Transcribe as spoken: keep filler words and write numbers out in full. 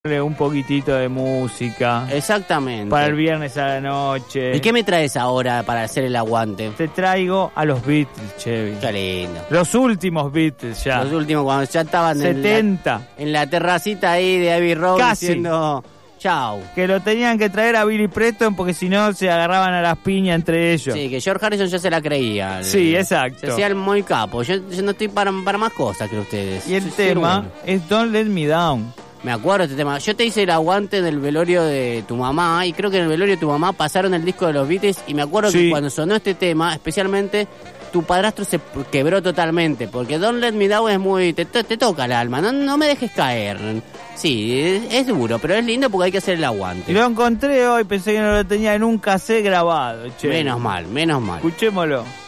Un poquitito de música. Exactamente. Para el viernes a la noche. ¿Y qué me traes ahora para hacer el aguante? Te traigo a los Beatles, Chevy. Qué lindo. Los últimos Beatles ya. Los últimos, cuando ya estaban setenta. En, la, en la terracita ahí de Abbey Road. Casi. Diciendo chau. Que lo tenían que traer a Billy Preston porque si no se agarraban a las piñas entre ellos. Sí, que George Harrison ya se la creía. Sí, exacto. Se hacía el muy capo. Yo, yo no estoy para, para más cosas que ustedes. Y el Soy tema bueno. es Don't Let Me Down. Me acuerdo de este tema. Yo te hice el aguante en el velorio de tu mamá y creo que en el velorio de tu mamá pasaron el disco de los Beatles y me acuerdo Sí. que cuando sonó este tema, especialmente tu padrastro se quebró totalmente porque Don't Let Me Down es muy... te, te, te toca el alma, no, no me dejes caer. Sí, es, es duro, pero es lindo porque hay que hacer el aguante. Y lo encontré hoy, pensé que no lo tenía en un cassette grabado, che. Menos mal, menos mal. Escuchémoslo.